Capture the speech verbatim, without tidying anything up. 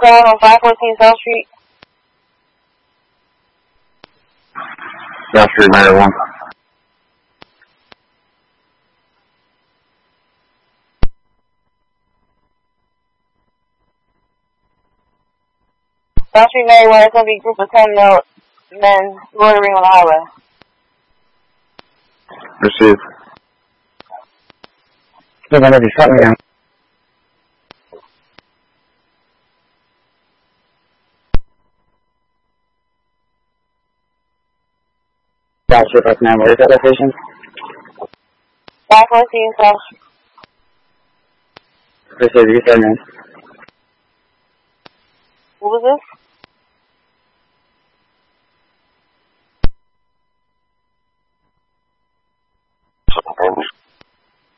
crowd on five fourteen South Street. South Street, Mary one. South Street, Mary one. It's going to be a group of ten men loitering on the highway. Received. You're going to be shutting down. South Street, Park nine. What is that location? five fourteen South Street. Received. You said name. What was this?